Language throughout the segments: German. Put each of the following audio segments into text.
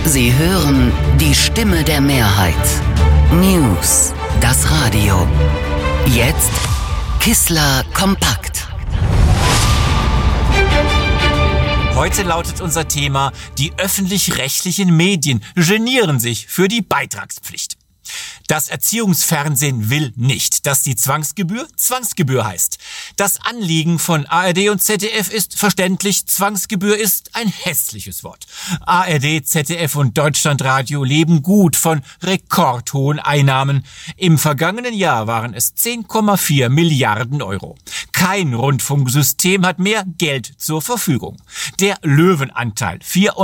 Sie hören die Stimme der Mehrheit. News, das Radio. Jetzt Kissler kompakt. Heute lautet unser Thema: Die öffentlich-rechtlichen Medien genieren sich für die Beitragspflicht. Das Erziehungsfernsehen will nicht, dass die Zwangsgebühr Zwangsgebühr heißt. Das Anliegen von ARD und ZDF ist verständlich. Zwangsgebühr ist ein hässliches Wort. ARD, ZDF und Deutschlandradio leben gut von rekordhohen Einnahmen. Im vergangenen Jahr waren es 10,4 Milliarden Euro. Kein Rundfunksystem hat mehr Geld zur Verfügung. Der Löwenanteil,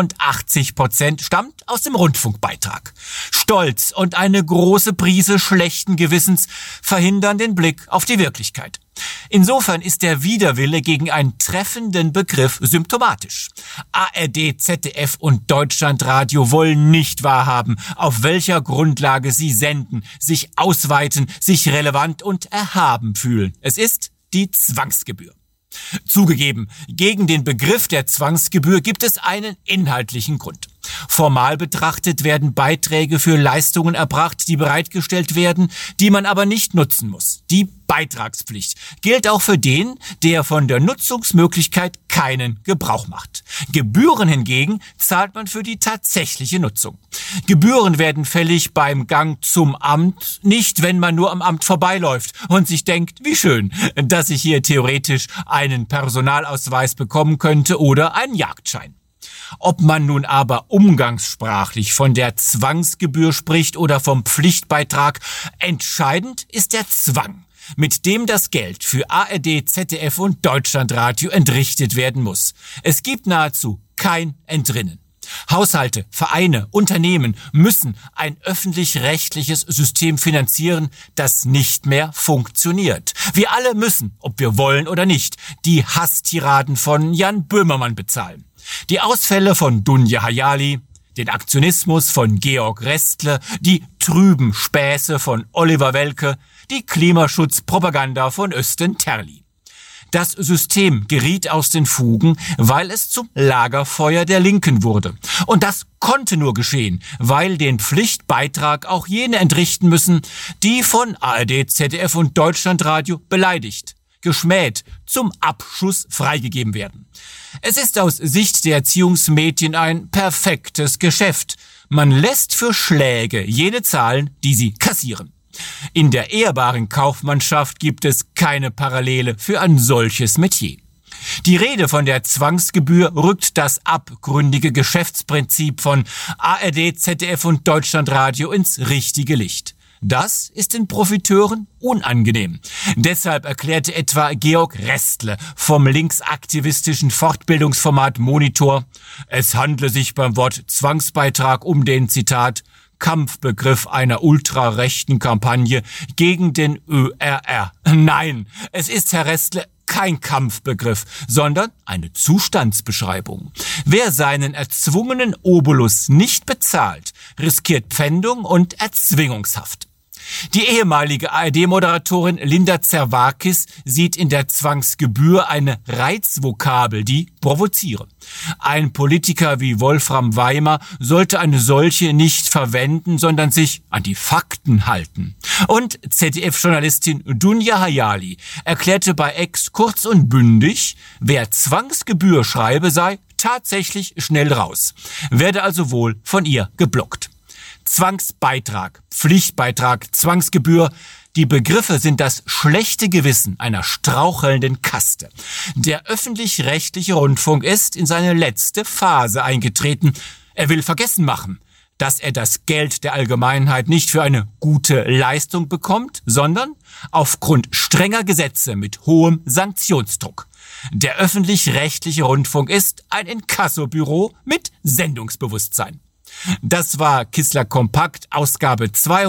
84%, stammt aus dem Rundfunkbeitrag. Stolz und eine große Prise schlechten Gewissens verhindern den Blick auf die Wirklichkeit. Insofern ist der Widerwille gegen einen treffenden Begriff symptomatisch. ARD, ZDF und Deutschlandradio wollen nicht wahrhaben, auf welcher Grundlage sie senden, sich ausweiten, sich relevant und erhaben fühlen. Es ist die Zwangsgebühr. Zugegeben, gegen den Begriff der Zwangsgebühr gibt es einen inhaltlichen Grund. Formal betrachtet werden Beiträge für Leistungen erbracht, die bereitgestellt werden, die man aber nicht nutzen muss. Die Beitragspflicht gilt auch für den, der von der Nutzungsmöglichkeit keinen Gebrauch macht. Gebühren hingegen zahlt man für die tatsächliche Nutzung. Gebühren werden fällig beim Gang zum Amt, nicht wenn man nur am Amt vorbeiläuft und sich denkt, wie schön, dass ich hier theoretisch einen Personalausweis bekommen könnte oder einen Jagdschein. Ob man nun aber umgangssprachlich von der Zwangsgebühr spricht oder vom Pflichtbeitrag, entscheidend ist der Zwang, mit dem das Geld für ARD, ZDF und Deutschlandradio entrichtet werden muss. Es gibt nahezu kein Entrinnen. Haushalte, Vereine, Unternehmen müssen ein öffentlich-rechtliches System finanzieren, das nicht mehr funktioniert. Wir alle müssen, ob wir wollen oder nicht, die Hasstiraden von Jan Böhmermann bezahlen. Die Ausfälle von Dunja Hayali, den Aktionismus von Georg Restle, die trüben Späße von Oliver Welke, die Klimaschutzpropaganda von Östen Terli. Das System geriet aus den Fugen, weil es zum Lagerfeuer der Linken wurde. Und das konnte nur geschehen, weil den Pflichtbeitrag auch jene entrichten müssen, die von ARD, ZDF und Deutschlandradio beleidigt, geschmäht, zum Abschuss freigegeben werden. Es ist aus Sicht der Erziehungsmedien ein perfektes Geschäft. Man lässt für Schläge jene zahlen, die sie kassieren. In der ehrbaren Kaufmannschaft gibt es keine Parallele für ein solches Metier. Die Rede von der Zwangsgebühr rückt das abgründige Geschäftsprinzip von ARD, ZDF und Deutschlandradio ins richtige Licht. Das ist den Profiteuren unangenehm. Deshalb erklärte etwa Georg Restle vom linksaktivistischen Fortbildungsformat Monitor, es handle sich beim Wort Zwangsbeitrag um den, Zitat, Kampfbegriff einer ultrarechten Kampagne gegen den ÖRR. Nein, es ist, Herr Restle, kein Kampfbegriff, sondern eine Zustandsbeschreibung. Wer seinen erzwungenen Obolus nicht bezahlt, riskiert Pfändung und Erzwingungshaft. Die ehemalige ARD-Moderatorin Linda Zerwakis sieht in der Zwangsgebühr eine Reizvokabel, die provoziere. Ein Politiker wie Wolfram Weimer sollte eine solche nicht verwenden, sondern sich an die Fakten halten. Und ZDF-Journalistin Dunja Hayali erklärte bei X kurz und bündig, wer Zwangsgebühr schreibe, sei tatsächlich schnell raus, werde also wohl von ihr geblockt. Zwangsbeitrag, Pflichtbeitrag, Zwangsgebühr. Die Begriffe sind das schlechte Gewissen einer strauchelnden Kaste. Der öffentlich-rechtliche Rundfunk ist in seine letzte Phase eingetreten. Er will vergessen machen, dass er das Geld der Allgemeinheit nicht für eine gute Leistung bekommt, sondern aufgrund strenger Gesetze mit hohem Sanktionsdruck. Der öffentlich-rechtliche Rundfunk ist ein Inkassobüro mit Sendungsbewusstsein. Das war Kissler Kompakt, Ausgabe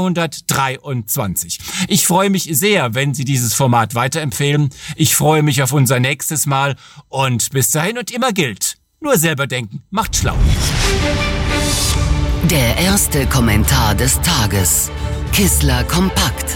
223. Ich freue mich sehr, wenn Sie dieses Format weiterempfehlen. Ich freue mich auf unser nächstes Mal und bis dahin und immer gilt, nur selber denken macht schlau. Der erste Kommentar des Tages. Kissler Kompakt.